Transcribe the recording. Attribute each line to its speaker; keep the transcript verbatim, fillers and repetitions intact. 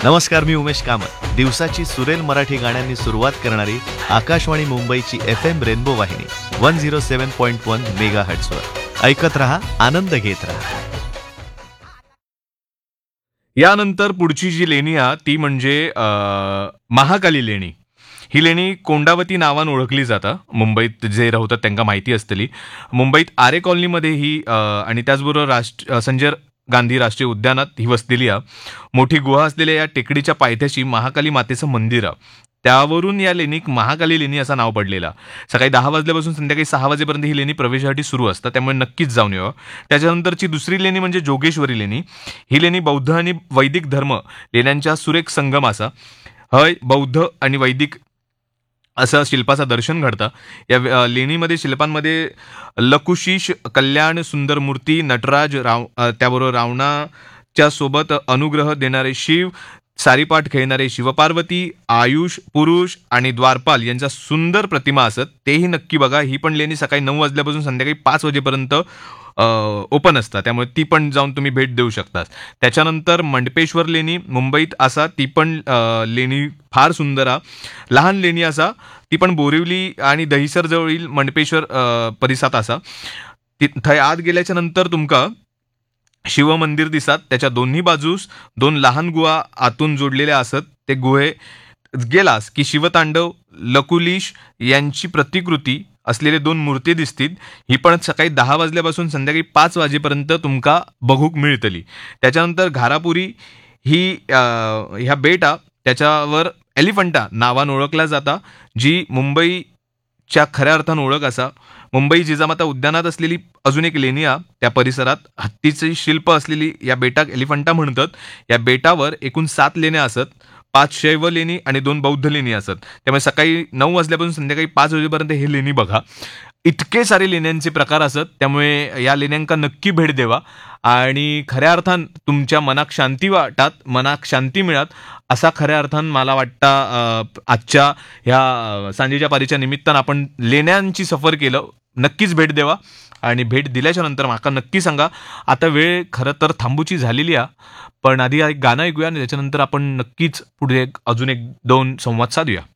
Speaker 1: नमस्कार, मी उमेश कामत. दिवसाची सुरेल मराठी गाण्यांनी सुरुवात करणारी आकाशवाणी मुंबईची एफ एम रेनबो वाहिनी वन झिरो सेवन पॉईंट वन मेगा हर्ट्झवर ऐकत रहा, आनंद घेत रहा.
Speaker 2: यानंतर पुढची जी लेणी आहे ती म्हणजे अ, महाकाली लेणी. ही लेणी कोंडावती नावान ओळखली जाता. मुंबईत जे राहतात त्यांना माहिती असतली. मुंबईत आरे कॉलनीमध्ये ही अ, आणि त्याचबरोबर राष्ट्र संजय गांधी राष्ट्रीय उद्यानात ही वसलेली आहे. मोठी गुहा असलेल्या या टेकडीच्या पायथ्याशी महाकाली मातेचं मंदिर आहे. त्यावरून या लेणीक महाकाली लेणी असं नाव पडलेलं. सकाळी दहा वाजल्यापासून संध्याकाळी सहा वाजेपर्यंत ही लेणी प्रवेशासाठी सुरू असतात, त्यामुळे नक्कीच जाऊन यावं. त्याच्यानंतरची दुसरी लेणी म्हणजे जोगेश्वरी लेणी. ही लेणी बौद्ध आणि वैदिक धर्म लेण्यांच्या सुरेख संगम असा. हय बौद्ध आणि वैदिक असं शिल्पाचं दर्शन घडतं. या अ, लेणीमध्ये शिल्पांमध्ये लकुशिश, कल्याण, सुंदर मूर्ती, नटराज, राव अ, त्याबरोबर रावणाच्या सोबत अनुग्रह देणारे शिव, सारीपाठ खेळणारे शिवपार्वती, आयुष, पुरुष आणि द्वारपाल यांच्या सुंदर प्रतिमा असत. तेही नक्की बघा. ही पण लेणी सकाळी नऊ वाजल्यापासून संध्याकाळी पाच वाजेपर्यंत ओपन असतात, त्यामुळे ती पण जाऊन तुम्ही भेट देऊ शकता. त्याच्यानंतर मंडपेश्वर लेणी मुंबईत असा. ती पण अ, लेणी फार सुंदर आ. लहान लेणी असा. ती पण बोरिवली आणि दहिसर जवळील मंडपेश्वर अ, परिसरात असा. ती थंय आत गेल्याच्या नंतर तुमका शिवमंदिर दिसतात. त्याच्या दोन्ही बाजूस दोन लहान गुहा आतून जोडलेल्या असत. ते गुहे गेलास की शिवतांडव, लकुलिश यांची प्रतिकृती असलेले दोन मूर्ती दिसतील. ही पण सकाळी दहा वाजल्यापासून संध्याकाळी पाच वाजेपर्यंत तुमका बघूक मिळतली. त्याच्यानंतर घारापुरी ही अ, ह्या बेट आ त्याच्यावर एलिफंटा नावानं ओळखला जाता, जी मुंबईच्या खऱ्या अर्थानं ओळख असा. मुंबई जिजामाता उद्यानात असलेली अजून एक लेणी आ. त्या परिसरात हत्तीचे शिल्प असलेली या बेटाक एलिफंटा म्हणतात. या बेटावर एकूण सात लेण्या असत. पाच शैव लेणी आणि दोन बौद्ध लेणी असत. त्यामुळे सकाळी नऊ वाजल्यापासून संध्याकाळी पाच वाजेपर्यंत हे लेणी बघा. इतके सारे लेण्यांचे प्रकार असत, त्यामुळे या लेण्यांका नक्की भेट देवा आणि खऱ्या अर्थान तुमच्या मनाक शांती वाटात, मनाक शांती मिळत असा खऱ्या अर्थान मला वाटतं आजच्या ह्या सांजेच्या पारीच्या निमित्तानं आपण लेण्यांची सफर केलं. नक्कीच भेट देवा आणि भेट दिल्याच्या नंतर माका नक्की सांगा. आता वेळ खरं तर थांबूची झालेली आहे, पण आधी एक गाणं ऐकूया आणि त्याच्यानंतर आपण नक्कीच पुढे एक अजून एक दोन संवाद साधूया.